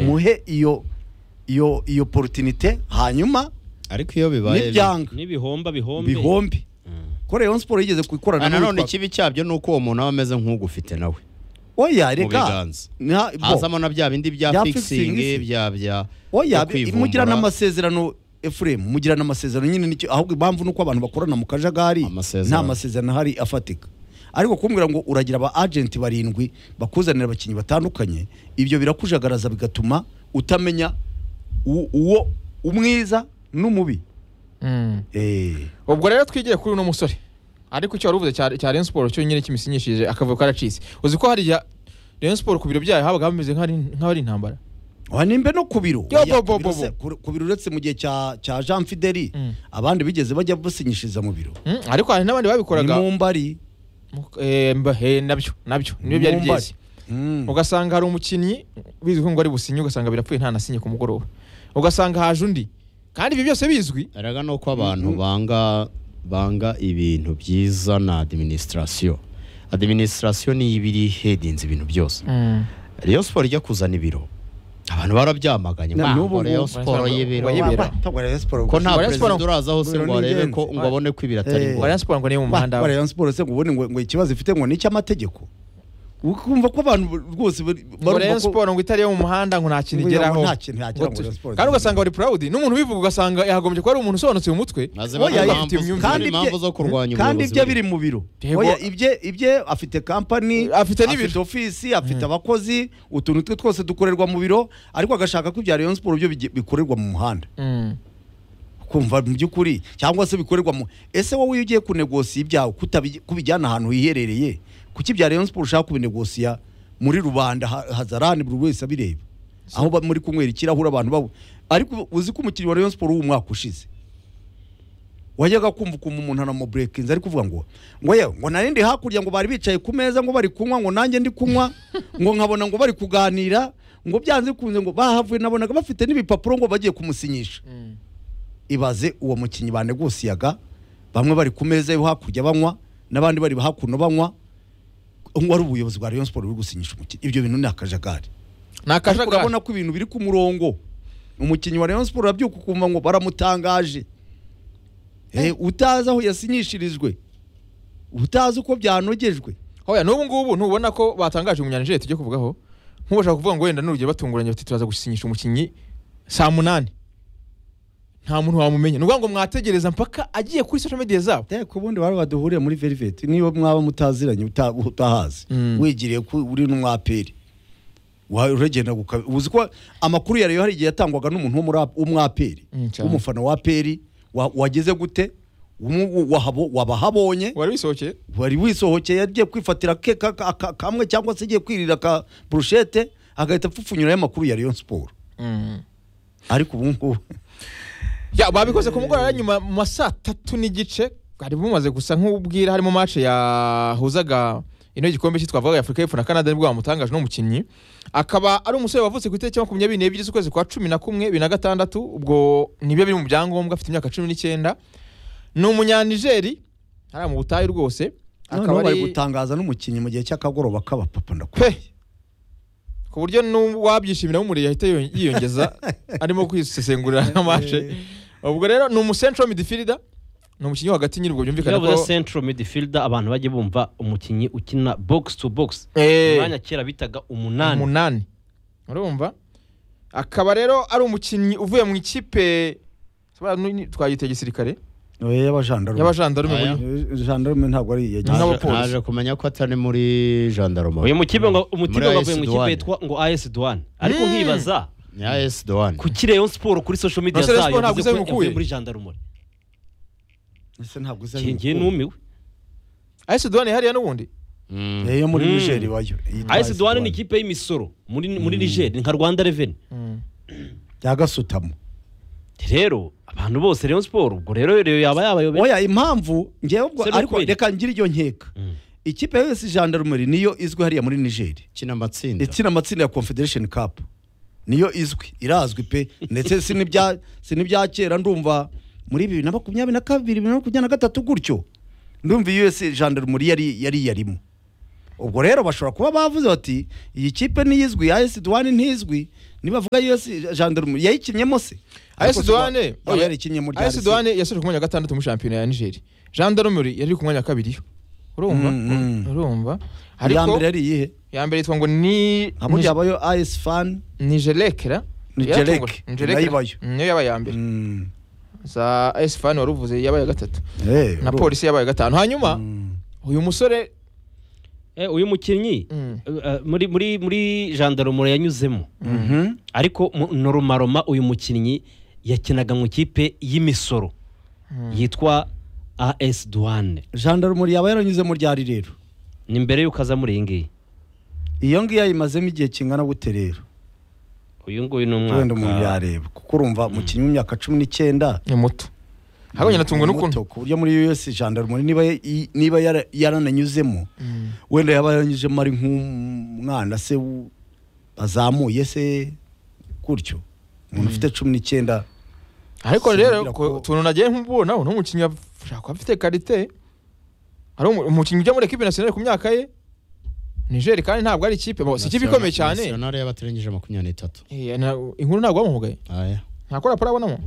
umuhe iyo opportunité hanyuma ariko iyo bibaye bihombe ko Rayon Sport yigeze kuyikorana none ikibi cyabyo nuko uwo muntu aba ameze nk'ugufite nawe oya reka hazamo na bya bindi bya fixing bya oya mugira n'amasezerano Ephraim mugira n'amasezerano nyine nicyo ahubwo impamvu nuko abantu bakorana mu kajagari nta masezerano hari afatika ariko kumbwira ngo uragira aba agent 7 bakuzanira abakinyi batandukanye ibyo birakujagaraza bigatuma utamenya uwo umwiza n'umubi. Ubwo rero twigiye kuri uno musore ariko cyo waruvuze cya Rayon Sport cyo nyine kimisinyishije akavuga ko aracise uzi ko hari ya Rayon Sport ku biro byayo habaga bameze nk'abari intambara wanimbe no kubiro kubiro uretse mu gihe cya Jean Fideli abandi bigeze bajya businyishiriza mu biro ariko hari n'abandi babikoraga mu mbari nabyo niyo byari byeze ugasanga hari umukinnyi bizwi ngo ari businye ugasanga birapfuye nta nasinye ku mugoroba ugasanga haje undi kandi ibi byose bizwi araga no ko abantu banga ibintu byiza na administration ni ibiri headings ibintu byose Rayon Sport ijya kuzana ibiro abantu barabyamaganye Rayon Sport y'ibiro ko nta president uraza hose ngo arebe ko ngo abone ko ibiro atari Rayon Sport ngo ni mu muhanda Rayon Sport se ngo ubone ngo ikibazo ifite ngo ni cy'amategeko ukumva ko abantu rwose Rayon Sport ngo itari yo mu muhanda ngo nta kintu igeraho kandi ugasanga bari proud n'umuntu bivuga ugasanga yahagombye ko ari umuntu usobanutse mu mutwe kandi ibyo biri mu biro oya ibye afite company afite office afite abakozi utuntu twose dukorerwa mu biro ariko agashaka ko ibya Rayon Sport byo bikorerwa mu muhanda kumva mu byukuri cyangwa se bikorerwa mu ese wowe ugiye kunegosia ibyawe kubijyana ahantu hiherereye kuki bya Rayon Sport ushaka kubinegosia muri rubanda hazarane buri wese abireba aho muri kunywera ikirahura abantu babo ariko uzi ko umukiri wa Rayon Sport w'umwaka ushize wajyaga kumva umuntu na mo breakings ari kuvuga ngo narindi hakurya ngo bari bicaye ku meza ngo bari kunywa ngo nanjye ndi kunywa ngo nkabona ngo bari kuganira ngo byanze kunze ngo bahavuye nabonaga bafite n'ibipapuro ngo bagiye kumusinyisha ibaze uwo mukinyi banegosiyaga bamwe bari ku meza yo hakurya banywa nabandi bari hakuno banywa wari ubuyobozi bwa Rayon Sport buri gusinyisha umukinyi ibyo bintu ni akajagari urabona ko ibintu biri ku murongo umukinyi wa Rayon Sport abyuka kumva ngo baramutangaje utazi aho yasinyishirijwe utazi uko byanogejwe hoya n'ubu ngubu ntubona ko batangaje umunyanije tujye kuvugaho nk'ubashaka kuvuga ngo wenda n'urugero batunguranye bati turaza gusinyisha umukinyi saa 8 nta muntu wamumenya nuvuga ngo mwategereza mpaka agiye kuri social media zabo ku bundi bari baduhuriye muri Velvet niyo mwaba mutaziranye utahazi wigiriye uri n'umwaperi uragenda uzi ko amakuru yariyo hari igihe yatangwaga n'umuntu w'umwaperi w'umufana wa peri wageze gute wabahabonye wari wisohokeye yagiye kwifatira kamwe cyangwa se agiye kwirira ka brushete agahita apfupfunyura y'amakuru ya Rayon Sport ariko ubu ngubu babikoze ku mugoroba nyuma mu saa 3:30 bari bumaze gusa nk'ubwira harimo match yahuzaga ino gikombe cyitwavuga ya Afrika y'Epfo na Canada nibwo bamutangaje no mukinyi akaba ari umusore wavutse ku itariki 22 z'ukwezi kwa 11 2006 ubwo nibyo biri mu byangombwa afite imyaka 19 ni umunyanigeri hari mu butayu rwose akaba ari gutangaza n'umukinyi mu gihe cy'akagoroba k'abapapa ndakwe ku buryo wabyishimira umuri yahita yiyongeza arimo kwisesengurira n'amashe ubwo rero ni umucentral midfielder ni umukinyi hagati nyirubwo byumvikana ko central midfielder abantu baje bumva umukinyi ukina box to box umwanya kera bitaga umunani urumva akaba rero ari umukinyi uvuye mu ikipe twayite gisirikare y'abajandarume ntabwo ari yaje kumenya ko atari muri jandarume uyu mukipe ngo umutipe wavuye mu ikipe yitwa ngo AS Douane ariko nkibaza ni AS Douane ku Rayon Sport kuri social media zayo yavuye muri jandarume ese ntabwo uzaye ngiye numiwe AS Douane hariya n'ubundi yo muri Niger bayo AS Douane ni ikipe y'imisoro muri Niger nka Rwanda Revenue yagasutamo rero abantu bose Rayon Sport ubwo rero yaba yabayobe oya impamvu ngiye ubwo ariko reka ngira iryo nkeka ikipe yose Gendarmerie niyo izwi hariya muri Niger kina matsinda ya Confederation Cup niyo izwi irazwi pe ndetse sinibya kera ndumva muri 2022 2023 gutyo ndumva US Gendarmerie yari yarimo ubwo rero bashobora kuba bavuze bati iyi kipe niyizwi AS Douane ntizwi nibavuga US Gendarmerie yayikinyemo se AS Douane AS Douane yasoje ku mwanya gatandatu mu shampiyona ya Niger Gendarmerie yari ku mwanya kabiri urumva ariko yambere yari yihe yambere yitwa ngo ni amujye abayo AS Fan Nigelekera nayibayo niyo yabaye yambere za AS Fan waruvuze yabaye gatatu na polisi yabaye gatanu hanyuma uyu musore uyu mukinnyi muri Gendarmerie yanyuzemo ariko norumaroma uyu mukinnyi yakinaga mu kipe y'imisoro yitwa AS Douane. Gendarmerie yaba yaranyuzemo ryari rero ni mbere yuko aza muri iyi iyo ngiyo yayimazemo igihe kingana gute rero uyu nguyu ni umwaka wenda umuntu yareba kuko urumva mukinnyi w'imyaka 19 ni muto ahubwo natungwe n'ukuntu ku buryo muri US Gendarmerie niba yarananyuzemo wenda yaba yaranyuzemo ari nk'umwana se azamuye se gutyo umuntu ufite 19 ariko rero tuntu nagiye nkubona uno mukinnyi ashaka afite qualité ari umukinnyi ujya muri equipe nationale ku myaka ye Niger kandi ntabwo ari ikipe si ikipe ikomeye cyane nationale y'abatarengeje 23 inkuru ntabwo bamuhugaye ntakora raporo abonamo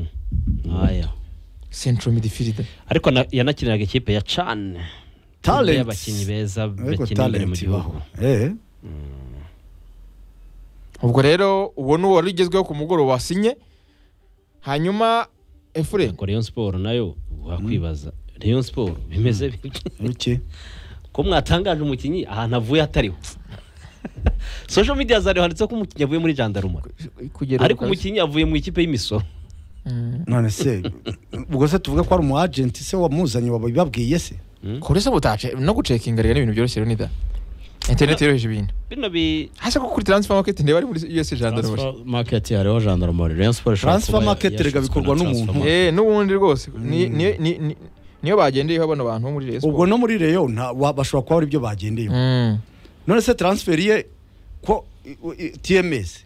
central midfielder ariko yanakiniraga ikipe ya Chan talent y'abakinnyi beza bakina imbere mu gihugu ubwo rero ubona uwo rigezweho ku mugoroba wasinye hanyuma Efure Rayon Sport nayo wakwibaza Rayon Sport bimeze biki ko mwatangaje umukinnyi ahantu avuye atariho social media zari handitse ko umukinnyi avuye muri Gendarmerie ariko umukinnyi avuye mu ikipe y'imisoro none se ubwo se tuvuga ko ari umu agent se wamuzanye wabibabwiye se kuri se butace no gucekinga rero ibintu byoroshye nida internet yoroheje ibintu bino hasa ko kuri transfer market ndeba ari muri US Gendarmerie market hariho Gendarmerie Rayon Sport transfer market rega bikorwa n'umuntu n'ubundi rwose niyo bagendeyeho bano bantu muri Rayon ubwo no muri Rayon bashobora kuba ari byo bagendeyeho none se transfer ye ko TMS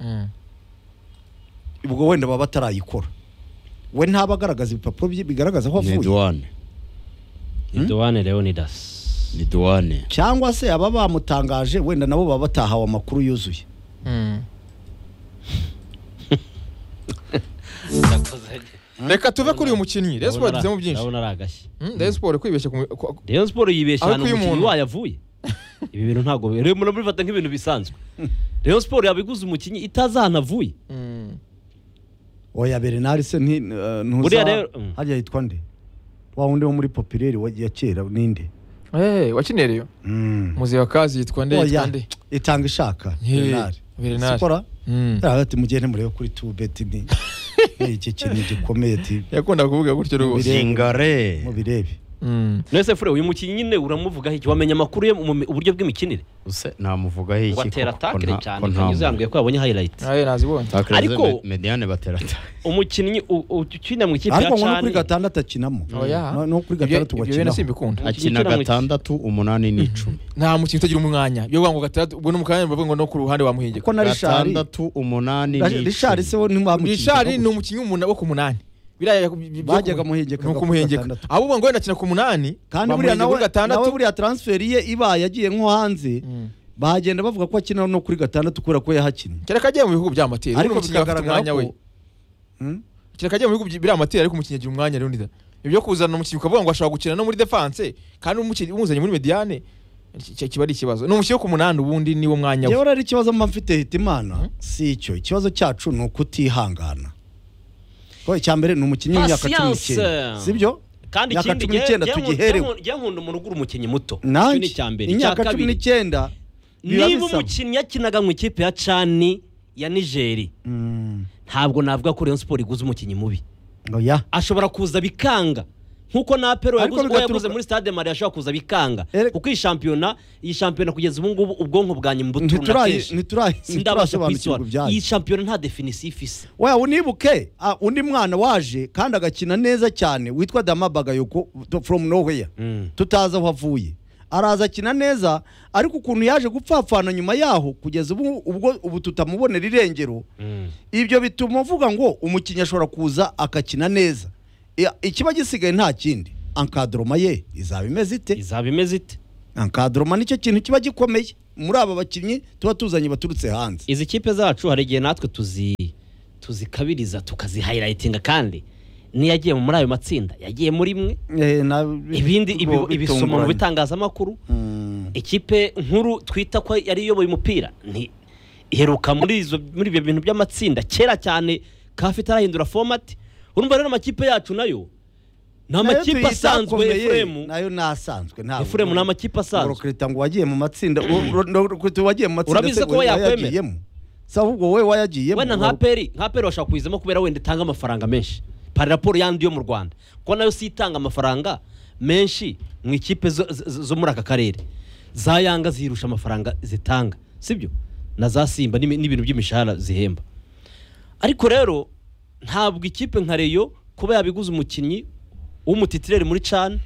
ubwo wenda baba batarayikora we ntabagaragaza ibipapuro bigaragaza ko avuye ni Douane Leonidas ni Douane cyangwa se aba bamutangaje wenda nabo baba batahawe amakuru yuzuye reka tuve kuri uyu mukinnyi Rayon Sport dizemo byinshi ndabona aragashye Rayon Sport kwibeshya Rayon Sport yibeshya hano umukinnyi wayavuye ibi bintu ntago rero muri bifata nk'ibintu bisanzwe Rayon Sport yabiguze umukinnyi itazanavuye oya Bernard se ntuza hajya yitwa nde wa wundi wo muri Populaire ya kera ninde wakinereyo muzi wa kazi yitwa nde itanga ishaka Bernard sikora ati mugende murebe kuri tubet ni iki kintu gikomeye ati yakunda kuvuga gutyo rwose ingare mu birebe nese Fure uyu mukinnyi nyine uramuvuga iki wamenya makuru ye mu buryo bw'imikinire use namuvuga iki batera attaque cyane kanyuze yambwiye ko yabonye highlight nazibonye ariko mediane batera attaque umukinnyi ukina mu ikipe ya Chan ariko kuri gatandatu akinamo no kuri gatandatu wakina simbikunda akina gatandatu 8 n'icumi nta mukinnyi utagira umwanya byo ngo gatandatu ubwo n'umukanya bavuga ngo no ku ruhande wamuhinge ko na gatandatu 8 n'icumi Richard se wo ntimuhamukinnyi Richard ni umukinnyi wo ku 8 bajyaga muhengeka abo ngo nakina ku 8 kandi buriya nawe buriya transfer ye iba yagiye nko hanze bagenda bavuga ko akina no kuri gatandatu kubera ko yahakinnye kera kagiye mu bihugu by'amateri ariko bikagaragara we kera kagiye mu bihugu by'amateri ariko umukinnyi agira umwanya rero nida ibyo kuzana umukinnyi ukavuga ngo ashaka gukina no muri defense kandi umukinnyi umuzanye muri mediane kiba ari ikibazo n'umukinnyi ku 8 ubundi niwo mwanya we yewe ari ikibazo mfite Hitimana si icyo ikibazo cyacu no kutihangana ko icyambere ni umukinnyi w'imyaka 19 sibyo kandi ikindi gihe nkunda umuntu ugura umukinnyi muto cyo ni cyambere imyaka 19 niba umukinnyi yakinaga mu ikipe ya Chan ya Niger ntabwo navuga ko Rayon Sport iguze umukinnyi mubi oya ashobora kuza bikanga nkuko na Pero yaguze muri Stade Marie ashobora kuza bikanga kuko iyi shampiyona kugeza ubu ngubu ubwonko bwanyu mbutura na kenshi sindabasha kwisora iyi shampiyona nta definition ifise oya unibuke undi mwana waje kandi agakina neza cyane witwa Dama Bagayoko from nowhere tutaza aho avuye araza akina neza ariko ukuntu yaje gupfapfana nyuma yaho kugeza ubu tutamubonera irengero ibyo bituma uvuga ngo umukinnyi ashobora kuza akakina neza ikiba gisigaye nta kindi encadrement ye izaba imeze ite ankadroma nicyo kintu kiba gikomeye muri aba bakinnyi tuba tuzanye baturutse hanze. Izi kipe zacu hari igihe natwe tuzikabiriza tukazihighlightinga kandi niyagiye muri ayo matsinda yagiye muri mwe ibindi ibisoma mu bitangazamakuru. Ikipe nkuru twita ko yari iyoboye umupira iheruka muri ibyo bintu by'amatsinda kera cyane kafite arahindura format. Urumva rero amakipe yacu nayo nta makipe asanzwe Efremu nayo nasanzwe nta Efremu nta makipe asanzwe Rokreta ngo wagiye mu matsinda wagiye mu matsinda urabize ko yakwemera sa ahubwo we wayagiyemo wenda nka peri washaka kuyizemo kubera wenda itanga amafaranga menshi par rapport yandi yo mu Rwanda ko nayo si itanga amafaranga menshi mu ikipe zo muri aka karere za Yanga zirusha amafaranga zitanga sibyo na za Simba n'ibintu by'imishahara zihemba. Ariko rero ntabwo ikipe nka Reyo kuba yabiguze umukinnyi w'umutitirere muri CHAN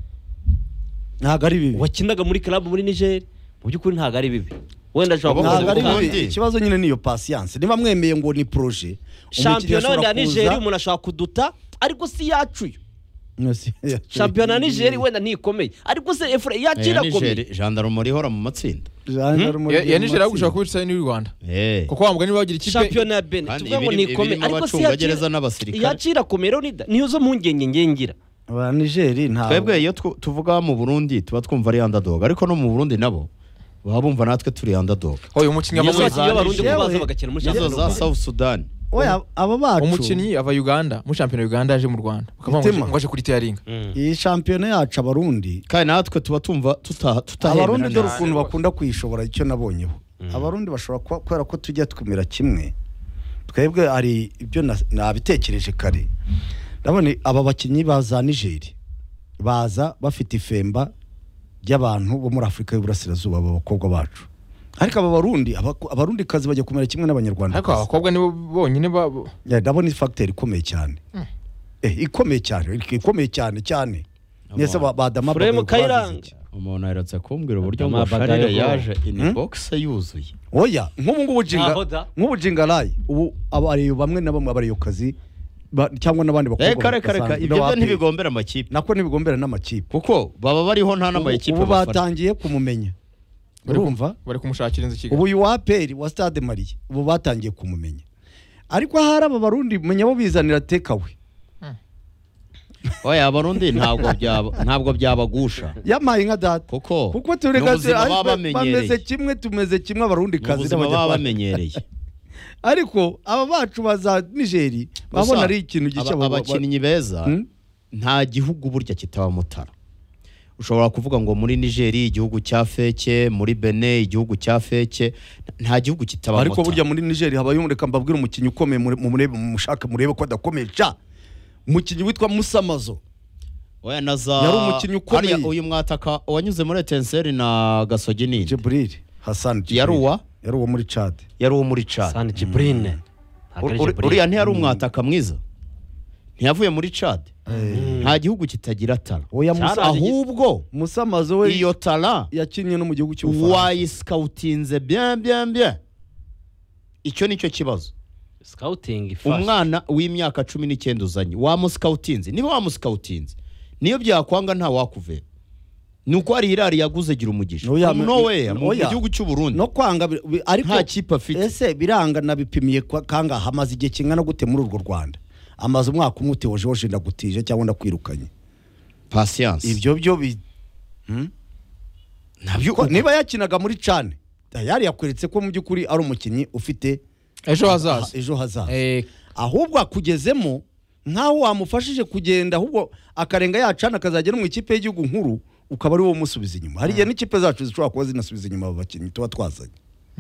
ntago ari bibi wakinaga muri club muri Niger mu by'ukuri ntago ari bibi wenda ikibazo nyine niyo patience niba mwemeye ngo ni projet championnat ya Niger umuntu ashaka kuduta ariko si yacu championnat ya Niger wenda ntikomeye ariko se Efre yakira komeye gendarmerie ihora mu matsinda ya Niger agushaka kubitsa n'u Rwanda kuko wambwa niba bagira ikipe championnat ya Benin tuvuga ngo nikomeye ariko si yakira komeye niyo zo mungengira ba Niger nta twebwe iyo tuvuga mu Burundi tuba twumva ari underdog ariko no mu Burundi nabo baba bumva natwe turi underdog. Oya umukinnyi abarundi kubaza bagakina muri Nizo za South Sudan. Oya aba bacu umukinnyi ava Uganda mu championnat Uganda yaje mu Rwanda bakavuga ngo aje kuri tiyaringa iyi championnat yacu abarundi kandi natwe tuba tumva tutahemera abarundi dore ukuntu bakunda kwishobora icyo nabonyeho abarundi bashobora kwera ko tujya twimira kimwe twebwe ari ibyo nabitekereje kare ndabona aba bakinnyi baza Niger baza bafite ifemba y'abantu bo muri Afrika y'Uburasirazuba abakobwa bacu ariko aba abarundi kazi bajya kumera kimwe n'abanyarwanda ariko abakobwa nibo bonyine ndabona factor ikomeye cyane ikomeye cyane nese badama Fremu Kayiranga umuntu aherutse kumbwira uburyo ngo Sharire yaje in box yuzuye oya nk'ubujinga rayi ubu abariyo bamwe na bamwe abariyo kazi cyangwa nabandi bakobwa kare ibyo ntibigombera amakipe nako ntibigombera n'amakipe kuko baba bariho nta n'amakipe batangiye kumumenya urumva bari kumushakira inzu Kigali ubu yuwaperi wa Stade Marie ubu batangiye kumumenya ariko hari aba barundi menya bo bizanira tekawe oya abarundi ntabwo byabagusha yamaye nka data kuko turegaze bameze kimwe tumeze kimwe abarundi kazi n'abajya bamenyereye ariko aba bacu baza Niger babona ari ikintu gishya abakinnyi beza nta gihugu burya kitaba mutara ushobora kuvuga ngo muri Niger igihugu cya feke muri Benin igihugu cya feke nta gihugu kitaba mutara ariko burya muri Niger habaye umureka mbabwira umukinnyi ukomeye mushaka murebe ko adakomeye ca umukinnyi witwa Musamazo oya naza yari umukinnyi ukomeye uyu mwataka wanyuze muri Etincelle na Gasogi nini Jibril Hassan yaruwa muri Chad Hassan Jibril uriya ntiyari umwataka mwiza ntiyavuye muri Chad nta gihugu kitagira tara ahubwo Musamazo we iyo tara yakinnye no mu gihugu cy'Ubufaransa wayiscoutinze bien icyo nicyo kibazo scouting ifasha umwana w'imyaka 19 uzanye wamuscoutinze niba wamuscoutinze niyo byakwanga nta wakuvera nuko ari irari yaguze gira umugisha mu gihugu cy'u Burundi no kwanga ariko nta kipe afite ese biranga nabipimiye kanga hamaze igihe kingana gute muri urwo Rwanda amaze umwaka umwe utewoje ndagutije cyangwa ndakwirukanye patience ibyo byo nabyo niba yakinaga muri CHAN yari yakweretse ko mu by'ukuri ari umukinnyi ufite ejo hazaza ahubwo akugezemo nkaho wamufashije kugenda ahubwo akarenga yacana akazagera mu ikipe y'igihugu nkuru ukaba ari wo musubiza inyuma hari igihe n'ikipe zacu zishobora kuba zinasubiza inyuma abo bakinnyi tuba twazanye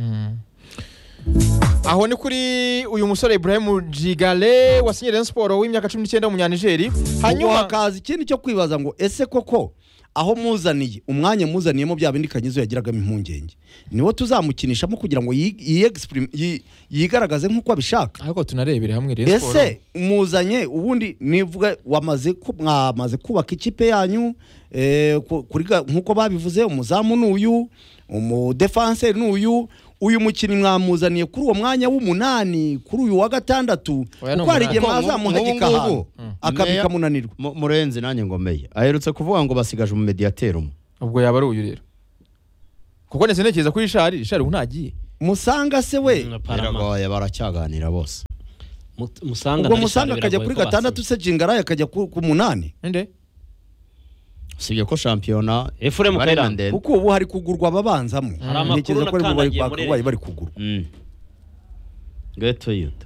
aho ni kuri uyu musore Ibrahim Jigale wasinye Rayon Sport w'imyaka 19 w'umunyanigeri hanyuma hakaza ikindi cyo kwibaza ngo ese koko aho muzaniye umwanya muzaniyemo bya bindi Kanyizo yagiragamo impungenge niwo tuzamukinishamo kugira ngo yigaragaze nk'uko abishaka ariko tunarebere hamwe Rayon Sport ese muzanye ubundi nivuga mwamaze kubaka ikipe yanyu kuri nk'uko babivuze umuzamu n'uyu umudefenseur n'uyu uyu mukinnyi mwamuzaniye kuri uwo mwanya w'umunani kuri uyu wa gatandatu kuko hari igihe mwazamuhagika ahantu akabika munanirwa murenzi nanjye ngomeye aherutse kuvuga ngo basigaje mu mediateur umwe ubwo yaba ari uyu rero kuko ndetse ntekereza kuri Richard unagiye Musanga se we biragoye baracyaganira bose Musanga ubwo Musanga akajya kuri 6 se Jingara akajya ku 8 inde sibyo ko shampiyona Efuremu Kayirande kuko ubu hari kugurwa ababanzamo ntekereza ko bari kugurwa Geto yuta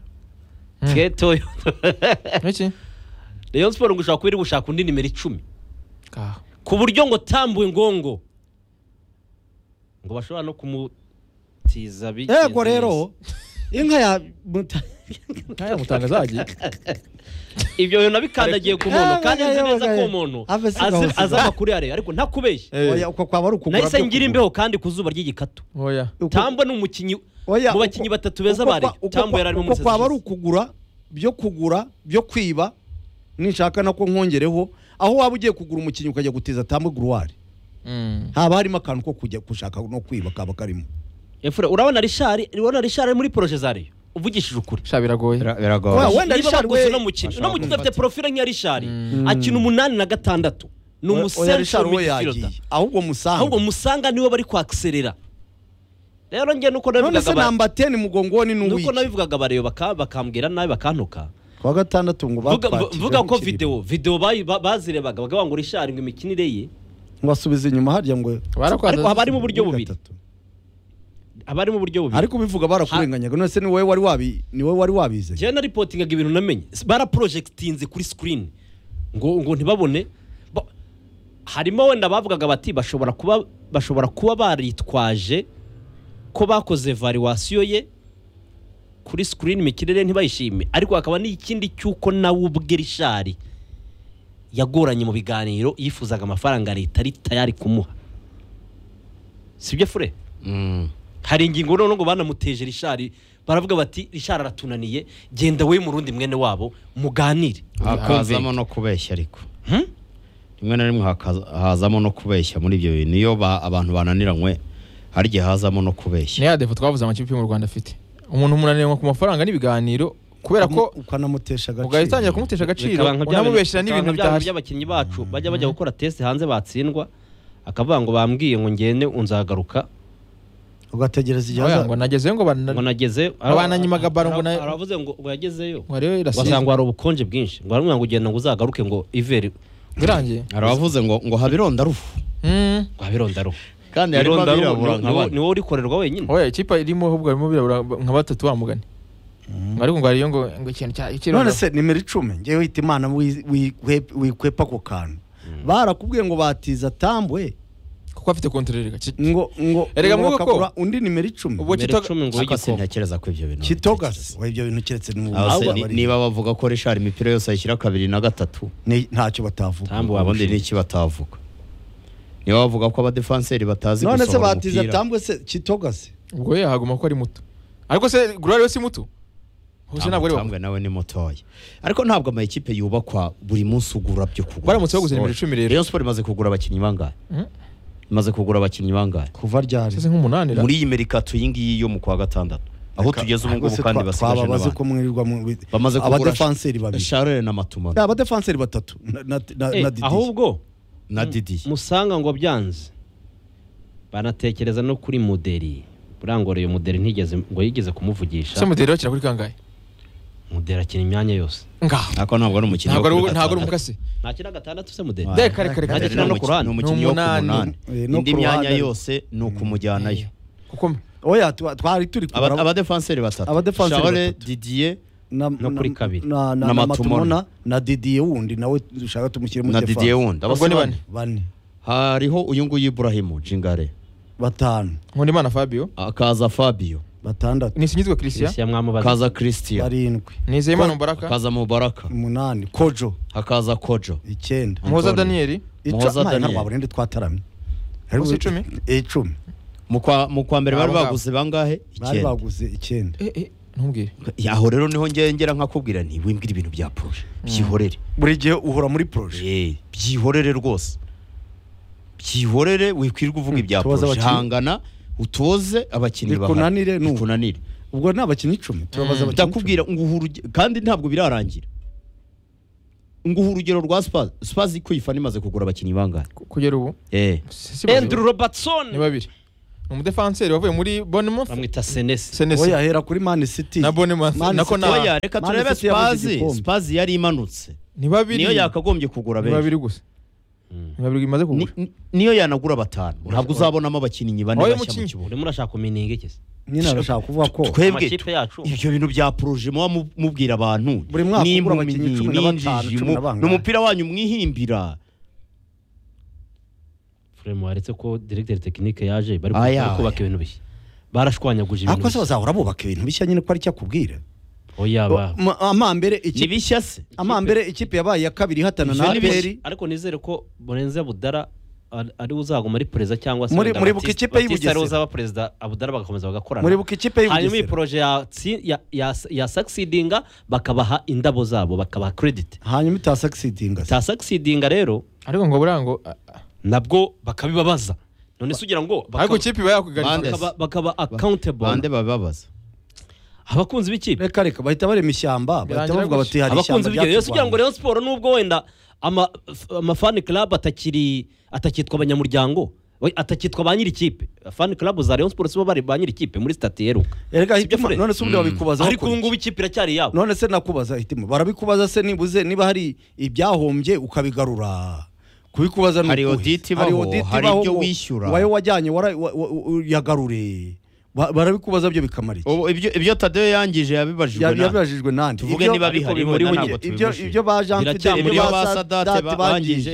iki Rayon Sport ngo ushaka kwiri gushaka undi nimero 10 ku buryo ngo tambuye ngongo ngo bashobora no kumutiza bigeze yego rero inka ya mutangazaji ibyo bintu nabikandagiye ku muntu kandi nzi neza ko umuntu aza makuru yare ariko ntakubeshye oya uko kwaba ari ukugura nahise ngira imbeho kandi kuzuba ry'igikatu oya Tambo ni umukinyi mu bakinyi batatu beza bari Tambo yarari mu musezi uko kwaba ari ukugura byo kwiba nishaka nako nkongereho aho waba ugiye kugura umukinyi ukajya gutiza Tambo Gruwari haba harimo akantu ko kujya gushaka no kwiba kaba karimo Efure urabona Richard muri projet zari uvugishije ukuri biragoye wenda Richard we no mukino afite profile nk'iya Richard akina 8 na 6 ni umusenso w'imikino ahubwo Musanga niwe bari kwakiserera rero ngiye nuko nabivugaga namba 10 mugongoni n'uwiki nuko nabivugaga bareyo bakambwira nabi bakantuka kwa gatandatu ngo mvuga ko video bazirebaga bagavuga ngo Richard ngo imikinire ye ngo asubize inyuma harya ngo ariko habari mu buryo bubiri ariko bivuga barakurenganyaga none se ni wowe wari wabize je na reportingaga ibintu namenye bara projectinze kuri screen ngo ntibabone harimo wenda bavugaga bati bashobora kuba baritwaje ko bakoze evaluation ye kuri screen imikirere ntibayishime ariko hakaba n'ikindi cyuko nawe ubwe Richard yagoranye mu biganiro yifuzaga amafaranga leta ari tayari kumuha sibyo Fure hari ingingo none ngo banamuteje Richard baravuga bati Richard aratunaniye genda we mu rundi mwene wabo muganire hakazamo no kubeshya ariko rimwe na rimwe hazamo no kubeshya muri ibyo bintu niyo abantu bananiranywe hari gihe hazamo no kubeshya niya defo twavuze amakipe mu Rwanda afite umuntu umunaniranywe ku mafaranga n'ibiganiro kubera ko ukanamutesha agaciro ugahitangira kumutesha agaciro unamubeshira n'ibintu by'abakinyi bacu bajya gukora test hanze batsindwa akavuga ngo bambwiye ngo ngende unzagaruka ugategereza igihe ngo nagezeyo ngo nageze abananyimaga baro ngo aravuze ngo yagezeyo wasanga hari ubukonje bwinshi ngo aramwe ngo ugenda ngo uzagaruke ngo iveri birangiye aravuze ngo habironda rufu ngo habironda rufu kandi ari babirabura ni wowe urikorerwa wenyine oya ikipa irimo ahubwo arimo birabura nka batatu bamugane ariko ngo ariyo ngo ikintu cya none se nimero 10 ngiye wita Imana wikwepa ko kantu barakubwiye ngo batiza Tambwe kuko afite control ngo erega mu ko undi nimero 10 ubwo Kitogasi ngo yigise ntekereza ko ibyo bintu Kitogasi wa ibyo bintu kiretse niba bavuga ko Richard imipira yose ayishyira 2 na 3 ntacyo batavuga Tambwe wabundi n'iki batavuga niba bavuga ko abadefenseri batazi none se batiza Tambwe se Kitogasi ubwo yahaguma ko ari muto ariko se Gloire si muto hose ntabwo ari Tambwe nawe ni mutoya ariko ntabwo ama equipe yubakwa buri munsi ugura byo kugura baramutse baguze nimero 10 rero Rayon Sport imaze kugura abakinnyi bangahe imaze kugura abakinnyi bangahe kuva ryari sese nk'umunani muri iyi merikato yingiyi yo mu kwa gatandatu aho tugeze ubu ngubu kandi basigaje n'abantu ko mwirirwa bamaze kugura abadefenseri babiri Charles na Matumano abadefenseri batatu na Didi ahubwo na Didi Musanga ngo byanze banatekereza no kuri Muderi burangoreye Muderi ntigeze ngo yigeze kumuvugisha se Muderi bakira kuri kangahe Muderi akina imyanya yose ako ntabwo ari umukino ntabwo ari umukasi nakira gatandatu se Muderi kare nakira no kurana umukino wo kumunani indi myanya yose ni ukumujyanayo kuko oya twari turi abadefenseri batatu Charles Didier no kuri kabiri na Matumona na Didier wundi nawe dushaka tumushyire mu defense na Didier wundi abasore bane hariho uyu nguyu Ibrahim Jingare batanu Nkundimana Fabio akaza Fabio batandatu Nisingizwe Christian kaza Christian barindwi Nizeyimana Mubaraka kaza Mubaraka 8 Kojo hakaza Kojo 9 Muhoza Daniel baburende twataramye ari 10 mu kwa mbere bari baguze bangahe 9 bari baguze 9 ntumbwire yaho rero niho ngengera nkakubwira nti wimbwira ibintu bya projet byihorere buri gihe uhora muri projet byihorere rwose byihorere wikwirwa uvuga ibya projet hangana utoze abakinnyi kunanire ubwo n'abakinnyi 10 tubabaza ndakubwira nguhuru kandi ntabwo birarangira nguhuru urugero rwa Spurs ko yifana imaze kugura abakinnyi bangahe kugera ubu Andrew Robertson ni babiri umudefanseri wavuye muri Bournemouth bamwita Senesi oya hera kuri Man City na Bournemouth nako oya reka turebe Spurs yari imanutse niyo yakagombye kugura benshi babiri gusa babiri imaze kugura niyo yanagura batanu ntabwo uzabonamo abakinnyi bane bashya mu kibuga urimo urashaka kumininga iki nyine arashaka kuvuga ko twebwe ibyo bintu bya projet mubwira abantu n'umupira wanyu mwihimbira Fremu waretse ko directeur technique yaje bari kubaka ibintu bishya barashwanyaguje ibintu ako se bazahora bubaka ibintu bishya nyine ko ari cyo kubwira oya ba amambere ibishya se amambere ikipe yabaye ya kabiri hatana na APR ariko nizere ko Borenze Budara ari uzaguma ari perezida cyangwa se muri buka ikipe y'Ubugesera ari uzaba perezida Abudara bagakomeza bagakorana muri buka ikipe y'Ubugesera hanyuma projet ya succeedinga bakabaha indabo zabo bakabaha credit hanyuma ita succeedinga rero ariko ngo burango nabwo bakabibabaza none se ugira ngo ariko ikipe bakaba accountable bande bababaza abakunzi b'ikipe reka bahita barema ishyamba bahita bavuga bati hari ishyamba abakunzi ugira ngo Rayon Sport nubwo wenda ama fan club atakitwa abanyamuryango atakitwa ba nyiri ikipe fan club za Rayon Sport bo bari ba nyiri ikipe muri stade yeruka none se ubundi babikubaza ariko ngubu ikipe iracyari yabo none se nakubaza hitimo barabikubaza se niba hari ibyahombye ukabigarura kubikubaza hari audit baho hari ibyo wishyura wayo wajyanye yagarure barabikubaza byo bikamara iki ibyo Tadeo yangije yabibajijwe nande tuvuge niba bihari ibyo ba Jean Fidel ibyo ba Sadate bangije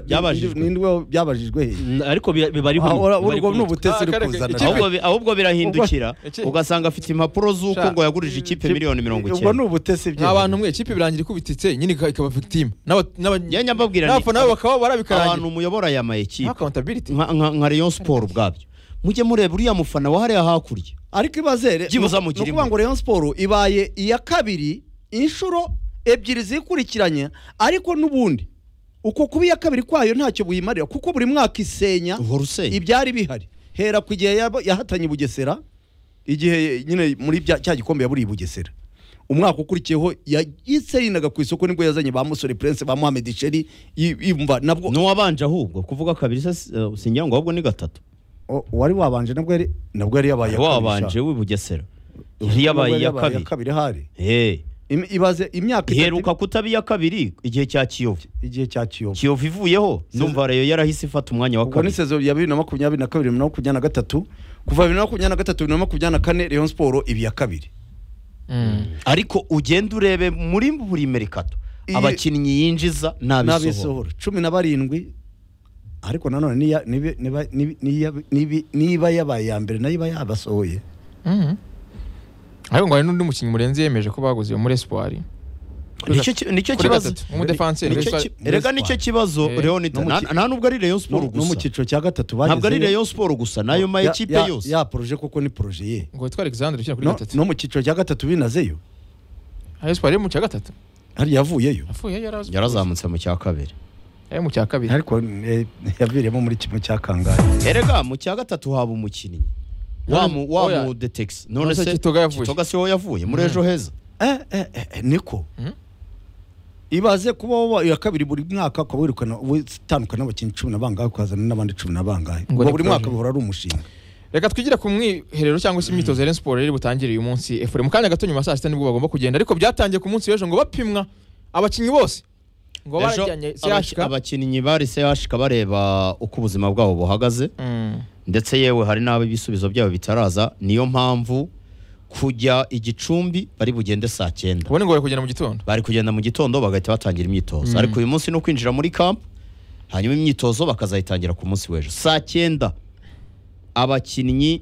byabajijwe ariko bibariho urwo n'ubutesi kuzana ahubwo birahindukira ugasanga afite impapuro z'uko ngo yagurije ikipe miliyoni 90 ubwo n'ubutesi byo abantu mwe ikipe birangira ikubititse nyine ikaba victim n'abanyababwira nabo bakaba barabikarangira abantu muyobora ya ma equipe accountability nka Rayon Sport ubwabyo mujye mureba uriya mufana wahariya hakurya ariko ibazere nukuvuga ngo Rayon Sport ibaye iya kabiri inshuro ebyiri zikurikiranye ariko nubundi uko kuba iya kabiri kwayo ntacyo buyimarira kuko buri mwaka isenya ibyari bihari hera ku gihe yahatanye Bugesera igihe nyine muri cya gikombe yaburi Bugesera umwaka ukurikiyeho yitseinaga ku isoko nibwo yazanye ba Musore Prince ba Mohamed Cheri imva nabwo no wabanje ahubwo kuvuga kabiri singira ngo ahubwo ni gatatu wari wabanje nabwo yari yabaye wabanje w'Ubugesera yari yabaye ya kabiri hari ibaze imyaka iheruka kutabiya kabiri igihe cya Kiyovu ivuyeho numva rero yarahise ifata umwanya wa kabiri ni sezo ya 2022 2023 kuva 2023 Rayon Sport ibi ya kabiri ariko ugenda urebe muri buri merikato abakinnyi yinjiza nabisohora 17 ariko nanone niba yabaye ya mbere nayo yabasohoye ariko ngo hari n'undi mukinnyi murenzi yemeje ko baguze muri Espoir nicyo kibazo umudefanseri erega nicyo kibazo Leonida nta nubwo ari Rayon Sport gusa no mu ciciro cya gatatu bageze ntabwo ari Rayon Sport gusa nayo ma equipe yose ya projet koko ni projet ye ngo yitwa Alexandre ukina kuri gatatu no mu ciciro cya gatatu binazeyo Espoir mu cya gatatu hari yavuyeyo yarazamutse mu cya kabiri mu cya kabiri ariko yaviremo muri kimwe cya kangahe erega mu cya gatatu haba umukinnyi wa mu Detex none se Kitoga se ho yavuye muri ejo heza niko ibaze kuba ya kabiri buri mwaka akabirukana utandukana n'abakinnyi 10 bangahe kwazana n'abandi 10 bangahe ngo buri mwaka bihora ari umushinga reka twigira ku mwiherero cyangwa se imyitozo ya Rayon Sport iri butangire uyu munsi efure mu kanya gato nyuma saa 6 nibwo bagomba kugenda ariko byatangiye ku munsi w'ejo ngo bapimwa abakinnyi bose ngo barajyanye abakinnyi bari CHK bareba uko ubuzima bwabo buhagaze ndetse yewe hari n'abo ibisubizo byabo bitaraza niyo mpamvu kujya igicumbi bari bugende saa 9 ubone ngo bari kugenda mu gitondo bari kugenda mu gitondo bagahita batangira imyitozo ariko uyu munsi no kwinjira muri camp hanyuma imyitozo bakazayitangira ku munsi w'ejo saa 9 abakinnyi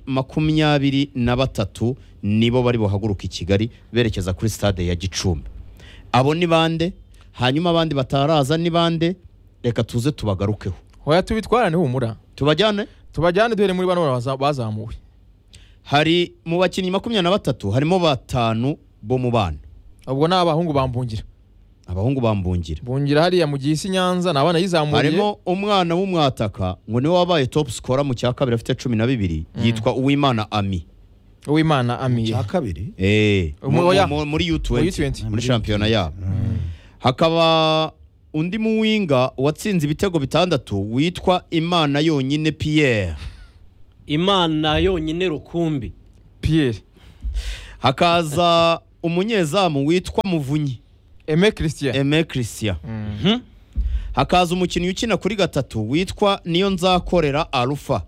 23 nibo bari buhaguruka i Kigali berekeza kuri stade ya Gicumbi abo ni bande hanyuma abandi bataraza ni bande reka tuze tubagarukeho hoya tubitwarane humura tubajyane duhere muri bano bazamuwe hari mu bakinnyi 23 harimo 5 bo mu bana ubwo n'abahungu bambungira hariya mu gisi Nyanza nabana yizamuriye harimo umwana w'umwataka ngo niwe wabaye top scorer mu cya kabiri afite 12 yitwa Uwimana Ami cya kabiri muri U20 muri championnat yabo hakaba undi muwinga watsinze ibitego 6 witwa Imana yonyine Pierre Imana yonyine rukumbi Pierre. Hakaza umunyezamu witwa Muvunyi Aime Christian. Hakaza umukinnyi ukina kuri gatatu witwa Niyo Nzakorera Alpha.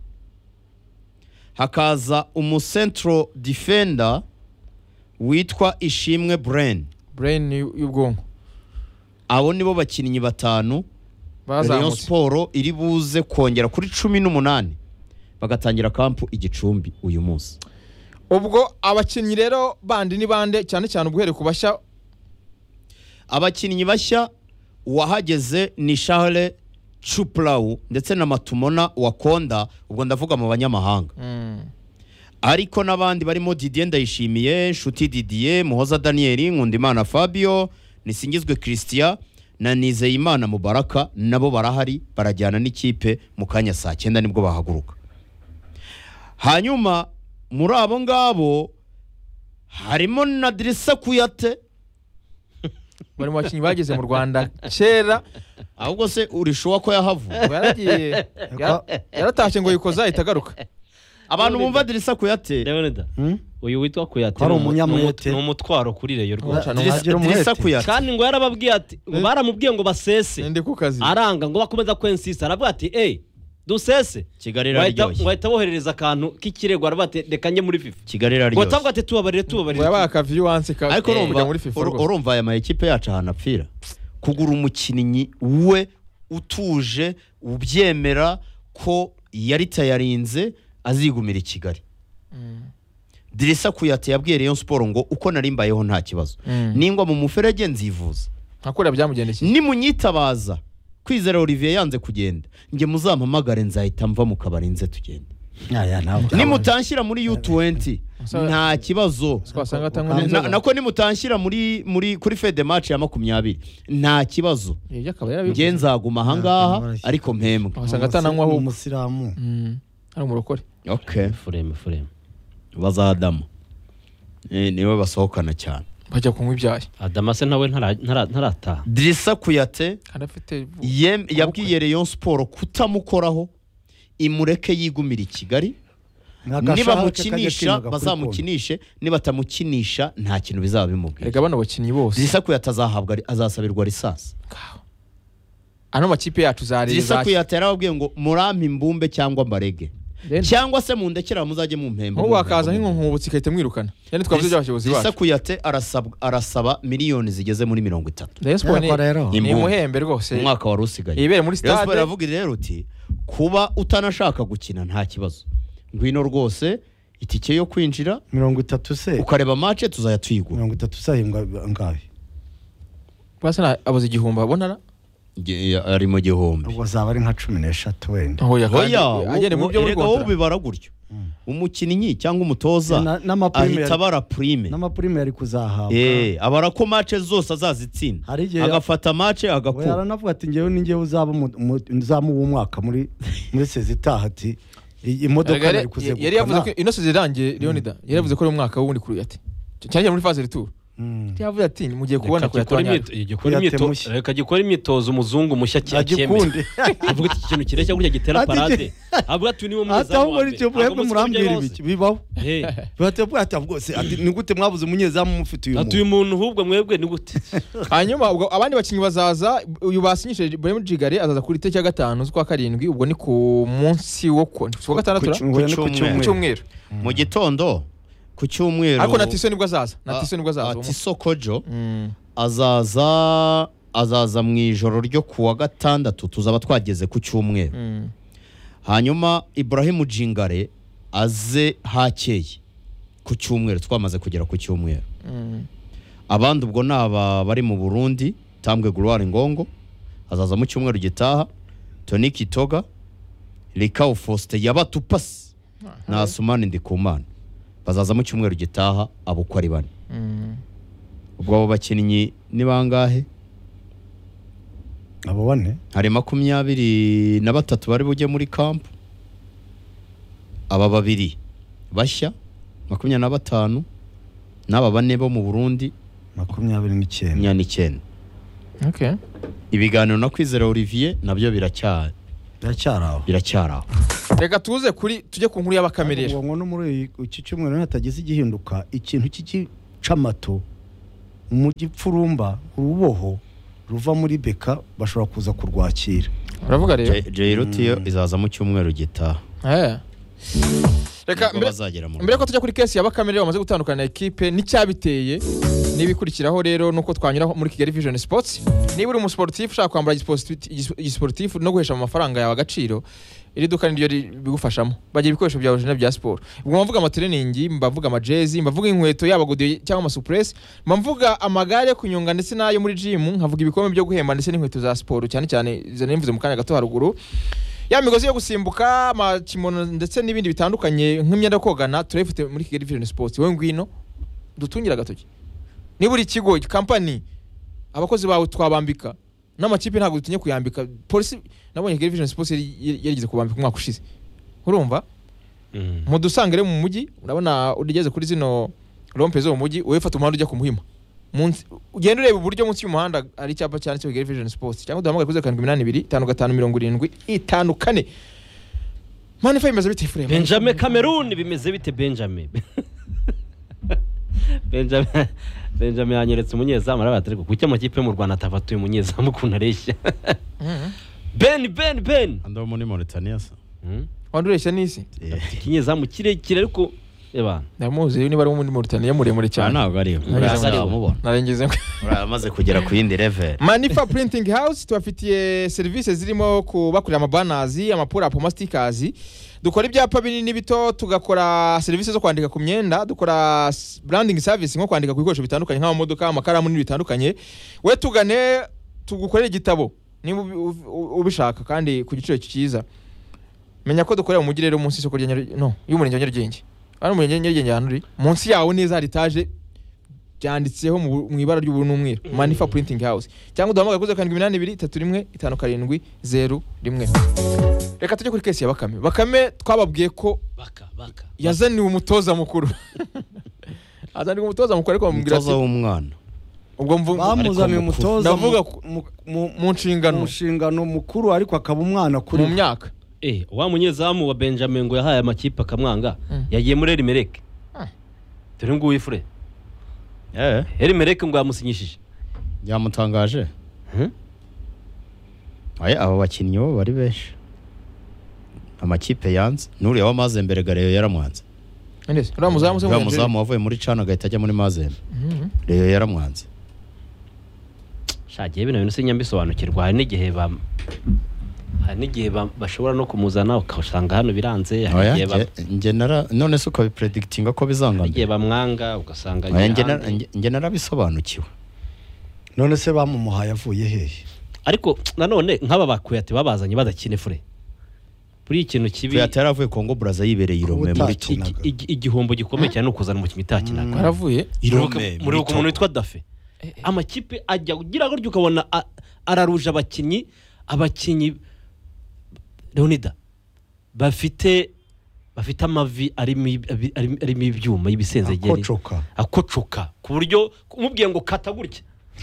Hakaza umucentral defender witwa Ishimwe Brain y'ubwonko. Abo nibo bakinnyi batanu Rayon Sport iri buze kongera kuri 18 bagatangira kampu Igicumbi uyu munsi. Ubwo abakinnyi rero bandi ni bande cyane cyane ubuhere kubashya. Abakinnyi bashya wahageze ni Charles Chuplau ndetse na Matumona Wakonda, ubwo ndavuga mu banyamahanga. Ariko nabandi barimo Didier Ndayishimiye, Nshuti Didier, Muhoza Daniel, Nkundimana Fabio, Nisingizwe Christian na Nizeyimana Mubaraka, nabo barahari barajyana n'ikipe mu kanya saa 9 nibwo bahaguruka. Hanyuma muri abo ngabo harimo na Drissa Kuyate bari mu bakinnyi bageze mu Rwanda kera, ahubwo se urishuwa ko yahavuye yaragiye yaratashye ngo yikoza itagaruka. Abantu bumva Drissa Kuyate Leonida uyu witwa Kuyate ari umunyamwete ni umutwaro kuri Rayon Rwanda. Drissa Kuyate kandi ngo yarababwiye ati baramubwiye ngo basese ndi ku kazi aranga ngo bakomeza kwensisa aravuga ati dusese Kigali raryoshye wahita boherereza akantu k'ikirego arabate reka njye muri FIFA Kigali raryoshye ngo ati tubabarire yabaye akaviewance ka ariko urumva aya mayikipe yacu ahanapfira kugura umukinnyi we utuje ubyemera ko yari tayarinze azigumira Kigali. Drissa Kuyate yabwiye Rayon Sport ngo uko narimbayeho nta kibazo ningwa mu muferege nzivuza ntakora byamugendekeye ni munyitabaza Kwizera Olivier yanze kugenda nge muzampamagare nzahita mva mu kabarinze tugende ni mutanshyira muri U20 nta kibazo nako ni mutanshyira muri kuri fede match ya 20 nta kibazo nge nzaguma ahangaha ariko mpembwe wasanga atananywa aho umusiramu ari umurokore. Okay, fureme bazadamo niwe basohokana cyane bajya kunywa ibyayi. Adama se nawe ntarataha. Drissa Kuyate yabwiye Rayon Sport kutamukoraho imureke yigumira Kigali, niba mukinisha bazamukinishe, niba tamukinisha nta kintu bizaba bimubwira. Rega bano bakinnyi bose Drissa Kuyate azasabirwa risasi. Ano makipe yacu zareza. Drissa Kuyate yarababwiye ngo murampa imbumbe cyangwa mbarege cyangwa se mundekera muzajye mu mpembe. Aho wakaza nk'inkubutsi kayite mwirukana. Yani twavuze by'abayobozi bacu. Drissa Kuyate arasaba miliyoni zigeze muri 30. Rayon Sport ni muhembe rwose. Umwaka wa rusigaye. Ibere muri stade. Rayon Sport yavuga rero uti kuba utanashaka gukina nta kibazo. Ngwino rwose itike yo kwinjira 30 se. Ukareba match tuzaya tuyigura. 30 sahimbwa ngahe. Basa abuze igihumba abonana. Ari mu gihombe. Ubwo zaba ari nka 13 wenda. Hoya agene mu byo ngo bibara gutyo. Umukinnyi cyangwa umutoza ahita bara prime. N'amaprime yari kuzahabwa. Abara ko match zose azazitsinda. Agafata match agakora. Yaranavuga ati ngewe ningewe uzaba uzamu w'umwaka muri sezitaha ati imodoka yari kuzegukana. Yari yavuze ko ino sezirangiye Leonida. Yari yavuze ko ari umwaka wundi kuri ati. Cyane muri phase retour. Yavuze ati mugiye kubona ko yatwanya gikora imyitozo umuzungu mushya cyakemeye avuga iki kintu kireshya gutya gitera parade avuga ati ni wo mwiza aho muri cyo bwebwe murambwira ibiki bibaho batevuga ati bwose ati ni gute mwabuze umunyezamu mufite uyu muntu ati uyu muntu hubwo mwebwe ni gute. Hanyuma ubwo abandi bakinnyi bazaza uyu basinyishije Brahim Jigare azaza kuri teke ya 5 z'ukwa 7 ubwo ni ku munsi wo ku 6 ku cyumweru mu gitondo ku cyumweru. Ariko Natiso nibwo azaza. Natiso Kojo azaza mu ijoro ryo kuwa 6 tuzaba twageze ku cyumweru. Hanyuma Ibrahim Jingare aze hakeye ku cyumweru twamaze kugera ku cyumweru. Abandi ubwo naba bari mu Burundi Tambwe Gloire Ngongo azaza mu cyumweru gitaha. Tony Kitoga, Likao Faustin Yabatupasi na Asumani Ndikumana bazaza mu cyumweru gitaha abo ko ari bane. Ubwo abo bakinnyi ni bangahe? Abo bane hari 23 bari bujye muri camp. Aba babiri bashya 25 n'aba bane bo mu Burundi 29. Okay. Ibiganiro na Kwizera Olivier nabyo biracyaraho. reka tuze tujye ku nkuru y'abakamerera ngo no muri iki cyumweru hatagize igihinduka ikintu cy'icamato mu gipfurumba uruboho ruva muri beka bashobora kuza kurwakira uravuga rero Jairutiyo izaza mu cyumweru gitaha reka mbere ko tujya kuri kesi y'abakamerera bamaze gutandukana na ekipe n'icyabiteye n'ibikurikiraho rero nuko twanyura muri Kigali Vision Sports niba uri umusportif ushaka kwambara igisportif no guhesha amafaranga yawe agaciro iri duka niryo bigufashamo bagira ibikoresho bya original bya sport ubwo mbavuga amatraining mbavuga amajezi mbavuga inkweto yaba godiyo cyangwa amasupress mbavuga amagare yo kunyonga ndetse nayo muri gym nkavuga ibikombe byo guhemba ndetse n'inkweto za sport cyane cyane izo nimvuze mu kanya gato haruguru ya migozi yo gusimbuka amakimono ndetse n'ibindi bitandukanye nk'imyenda yo kogana turayifite muri Kigali Vision Sports wowe ngwino dutungira gatoki niba uri ikigo company abakozi bawe twabambika n'amakipe ntabwo dutinye kuyambika polisi nabonye Kigali Vision Sports yarigeze kubambika umwaka ushize urumva mu dusangire mu mujyi urabona urigeze kuri zino rompe zo mu mujyi wowe fata umuhanda ujya ku Muhima ugenda ureba uburyo munsi y'umuhanda ari icyapa cyane cyo Kigali Vision Sports cyangwa duhamagaye kuri 72 Manifa bimeze bite Frema Benjamin Cameroon bimeze bite Benjamin yanyeretse umunyezamu arabatari kuko amakipe mu Rwanda atafatuye umunyezamu kunareshya Ben ando muri Mauritania sa wandureshya nisi ikinyezamu kirekire ariko namuzi niba ari muri Mauritania muremure cyane ntabwo ari mubona narengeze uramaze kugera ku yindi level Manifa Printing House tubafitiye services zirimo kubakurira amabanazi amapura po stickers dukora ibyapa binini bito tugakora services zo kwandika ku myenda dukora branding service nko kwandika ku bikoresho bitandukanye nk'amamodoka amakaramu n'ibindi bitandukanye we tugane tugukorera igitabo niba ubishaka kandi ku giciro cyiza menya ko dukorera mu mujyi rero munsi isoko y'umurenge wa Nyarugenge ari umurenge wa Nyarugenge hanuri munsi yawo neza hari etage byanditseho mu ibara ry'ubururu n'umweru Manifa Printing House cyangwa duhamagaye kuri 7231 reka tujye kuri kesi ya Bakame twababwiye ko yazaniwe umutoza mukuru azaniwe umutoza mukuru ariko bamubwira ati w'umwana ubwo bamuzaniye umutoza ndavuga mu nshingano mukuru ariko akaba umwana kuri mu myaka wa munyezamu wa Benjamin ngo yahaye amakipe akamwanga yagiye muri Elimeleke dore ngo wifure Elimeleke ngo yamusinyishije yamutangaje aba bakinnyi bo bari benshi amakipe yanze nuriya wa Mazembe Reyo yaramwanze uramuzamu wavuye muri Cana agahita ajya muri Mazembe Reyo yaramwanze shagiye bino bintu sinyambisobanukirwa hari n'igihe bashobora no kumuzana ukasanga hano biranze none se ukabipredictinga ko bizangana igihe bamwanga ugasanga nge narabisobanukiwe none se bamumuhaye avuye hehe ariko nanone nk'aba bakuyate babazanye badakine fure buri ikintu kibi yataravuye Congo Brazza yibereye Irome muri igihombo gikomeye cyane ukuzana mu kimitaki aravuye Irome muri umuntu witwa Dafe amakipe ajya kugira ngo ukabona araruje abakinyi Leonida bafite amavi arimo ibyuma y'ibisenzegeri akocoka ku buryo umubwiye ngo kata gutya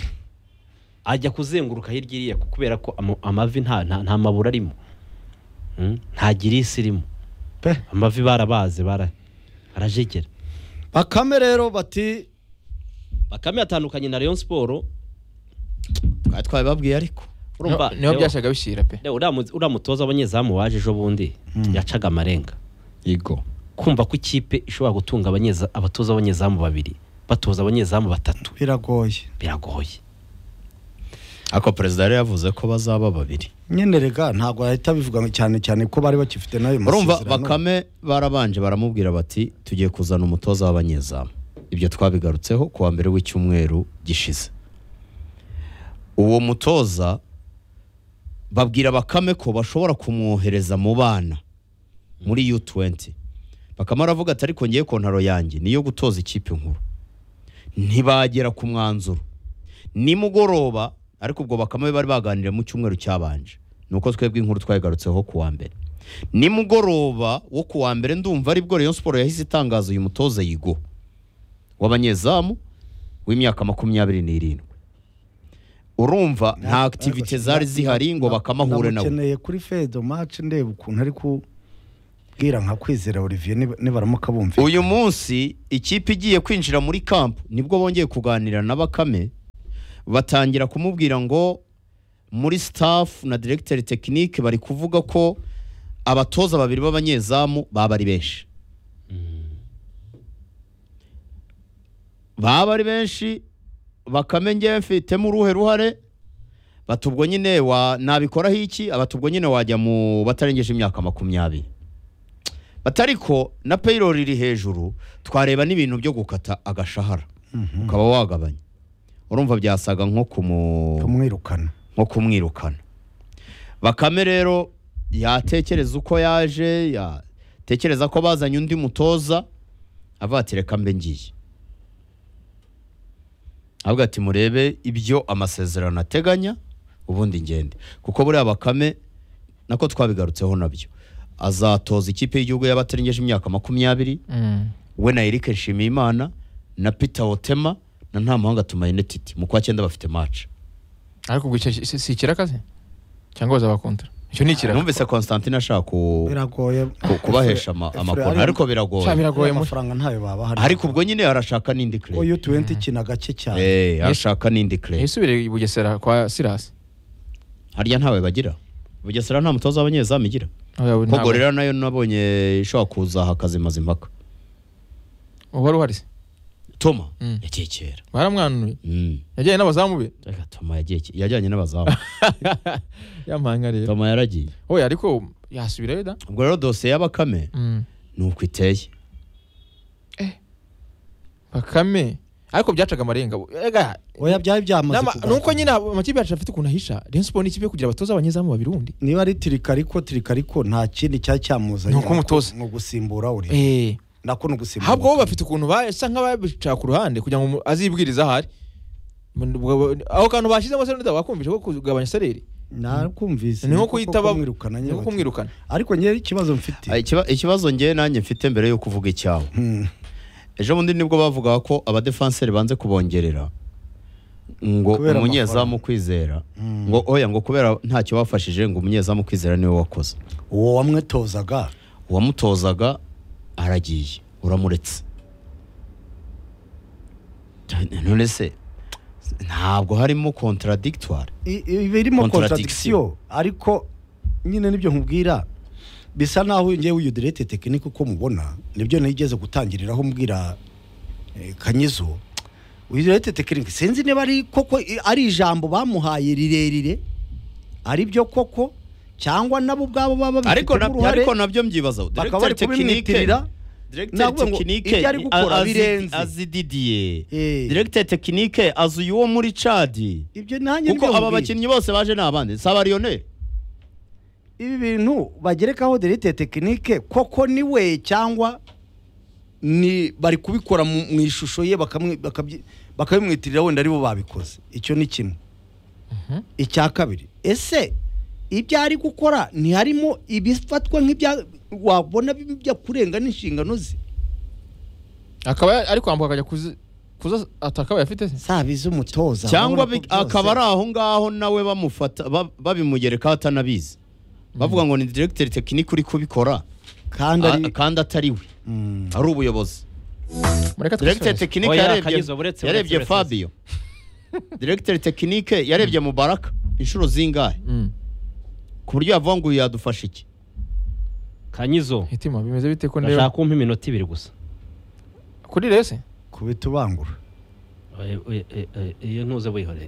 ajya kuzenguruka hirya iriya kubera ko amavi nta mabura arimo nta girisi irimo amavi barabaze barajegera Bakame rero bati Bakame atandukanye na Rayon Sport twababwiye ariko niho byashaga bishira pe uramutoza abanyezamu waje ejo bundi yacaga amarenga yego kumva ko ikipe ishobora gutunga abatoza abanyezamu babiri batoza abanyezamu batatu biragoye ako perezida yari yavuze ko bazaba babiri nyene rega ntabwo ahita bivuga cyane ko bari bakifite nayo masezerano urumva Bakame barabanje baramubwira bati tugiye kuzana umutoza w'abanyezamu ibyo twabigarutseho kuwa mbere w'icyumweru gishize uwo mutoza babwira Bakame ko bashobora kumwohereza mu bana muri U20 Bakame aravuga ati ariko ngiye kontaro yanjye niyo gutoza ikipe nkuru ntibagera ku mwanzuro nimugoroba ariko ubwo Bakame bari baganira mu cyumweru cyabanje nuko twebwe inkuru twayigarutseho kuwa mbere nimugoroba wo kuwa mbere ndumva ari bwo Rayon Sport yahise itangaza uyu mutoza yigo w'abanyezamu w'imyaka 27 urumva nta activite zari zihari ngo Bakamahure nawe nakeneye kuri Fedo match ndeba ukuntu ari ku bwira nka Kwizera Olivier nibaramuka bumva uyu munsi ikipe igiye kwinjira muri camp nibwo bongeye kuganira na Bakame batangira kumubwira ngo muri staff na directeur technique bari kuvuga ko abatoza babiri b'abanyezamu baba ari benshi baba ari benshi Bakame ngiye mfitemo uruhe ruhare batubwo nyine nabikoraho iki abatubwo nyine wajya mu batarengeje imyaka 20 batariko na payroll iri hejuru twareba n'ibintu byo gukata agashahara ukaba wagabanya urumva byasaga nko kumwirukana Bakame rero yatekereza uko yaje yatekereza ko bazanye undi mutoza avatireka mbe ngiye avuga ati murebe ibyo amasezerano ateganya ubundi ngende kuko buri Bakame nako twabigarutseho nabyo azatoza ikipe y'igihugu y'abatarengeje imyaka 20 we na Eric Nshimiyimana na Peter Otema na Ntamuhanga Tumayinetiti mu kwa 9 bafite match ariko gwica si kirakaze cyangwa bazabakontra icyo ni kiraka numvise Constantine ashaka kubahesha amakuru ariko biragoye amafaranga ntayo baba hari ariko ubwo nyine arashaka n'indi claim oyo 20 kina gake cyane arashaka n'indi claim isubire Bugesera kwa Silas harya ntawe bagira Bugesera nta mutoza w'abanyezamu igira ko rero nayo nabonye ishobora kuza hakazimaza impaka uhari uhari Toma yakekera baramwanuye yajyanye n'abazamu be Toma yajyanye n'abazamu yampanga rero Toma yaragiye oya ariko yasubirayo da ubwo rero dosiye y'Abakame nuko iteye Bakame ariko byacaga amarenga ega oya byaye byamaze nuko nyine amakipe yacu afite ukuntu ahisha Rayon Sport n'ikipe kugira abatoza abanyezamu babirundi niba ari tirika nta kindi cyamuzanye nuko umutoza no gusimbura uri nako no gusimbura habwo bafite ukuntu basa nk'ababica ku ruhande kugira ngo azibwiriza ahari aho kantu bashyizemo se nda wakumvisha ko kugabanya salary nakumvise niho kuhita kumwirukana ariko nyeri ikibazo mfite ikibazo ngiye nanjye mfite mbere yo kuvuga icyaho ejo bundi nibwo bavuga ko abadefenseri banze kubongerera ngo umunyezamu Kwizera ngo oya ngo kubera ntacyo bafashije ngo umunyezamu Kwizera niwe wakoze uwo wamutozaga aragiye uramuretse none se ntabwo harimo contradictoire birimo contradiction ariko nyine nibyo nkubwira bisa naho ngiye uyu directeur technique uko mubona nibyo nigeze gutangiriraho mbwira Kanyizo uyu directeur technique sinzi niba ari koko ari ijambo bamuhaye rirerire ari byo koko cyangwa nabo ubwabo baba ariko nabyo mbyibaza directeur technique azididiye directeur technique azuye uwo muri Chad ibyo nanjye kuko aba bakinnyi bose baje nabande saba Lionel ibi bintu bagerekaho directeur technique koko niwe cyangwa ni bari kubikora mu ishusho ye bakabimwitirira wenda aribo babikoze icyo ni kimwe icya kabiri ese ibyo ari gukora ni harimo ibifatwa nk'ibya wabona bijya kurenga n'inshingano ze akaba ari kwambuka akajya kuza atakaba yafite sabize umutoza cyangwa akaba ari aho ngaho nawe bamufata babimugereka atanabizi bavuga ngo ni directeur technique uri kubikora kandi atari we ari ubuyobozi directeur technique yarebye Fabio directeur technique yarebye Mubaraka inshuro zingahe ku buryo yavuga ngo yadufasha iki Kanyizo hitima bimeze bite ko ndashaka kumpa iminota 2 gusa kuri rese kubitubangura iyo ntuze wihorere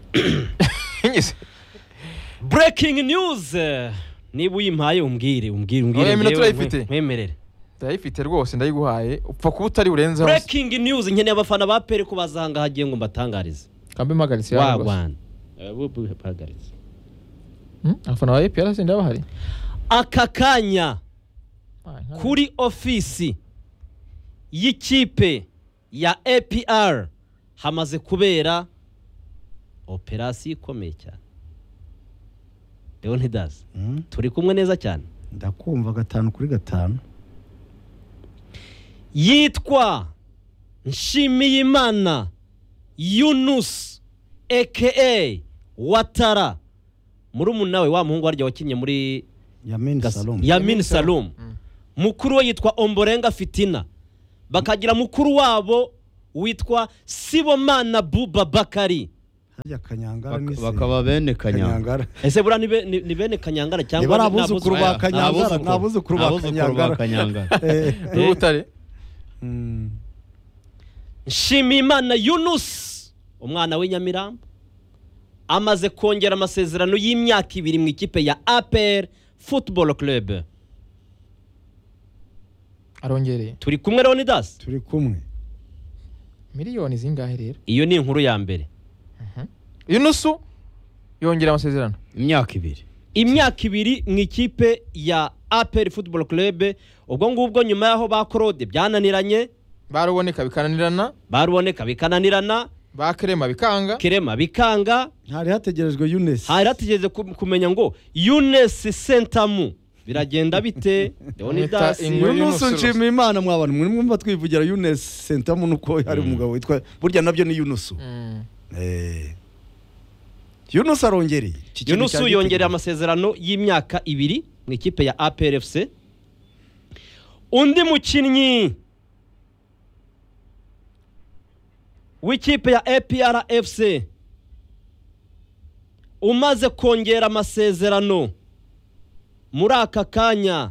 breaking news niba uyimpaye umbwire iminota ifite mwemerere ndayifite rwose ndayiguhaye upfa kuba utari urenze breaking news nkeneye abafana ba Pere ko bazanga hagiye ngo mbatangarize kambe mpagaritse wagwana afana wa APR sinde bahari aka kanya kuri ofisi y'ikipe ya APR hamaze kubera operasiyo ikomeye cyane Leonidas turi kumwe neza cyane ndakumva 5-5 yitwa Nshimiyimana Yunus aka Watara murumuna we wa muhungu warya wakinye muri Yamin Salum Yamin Salum mukuru we yitwa Ombolenga Fitina, bakagira mukuru wabo witwa Sibomana Buba Bakari. Bakaba bene Kanyangara. Ese bura ni bene Kanyangara cyangwa n'abuzukuru ba Kanyangara? N'abuzukuru ba Kanyangara. N'ubutare. Nshimiyimana Yunus, umwana w'Inyamirambo, amaze kongera amasezerano y'imyaka 2 mu ikipe ya APR Football Club. Arongereye. Turi kumwe Leonidas? Turi kumwe. Miliyoni zingahe rero? Iyo ni inkuru ya mbere. Yunusu yongera amasezerano imyaka 2. Imyaka 2 mu ikipe ya APR Football Club. Ubwo ngubwo nyuma yaho ba Claude byananiranye, baruboneka bikananirana, ba Kerema bikanga. Hari hategerejwe Younes. Hari hategereje kumenya ngo Younes Sentamu biragenda bite? Leonidas Yunus Nshimiyimana mwabana mwumva twivugira Younes Sentamu nuko hari umugabo witwa burya nabyo ni Yunus. Yunus arongereye. Yunus yongereye amasezerano y'imyaka 2 mu ikipe ya APR FC. Undi mukinnyi w'ikipe ya APR FC umaze kongera amasezerano muri aka kanya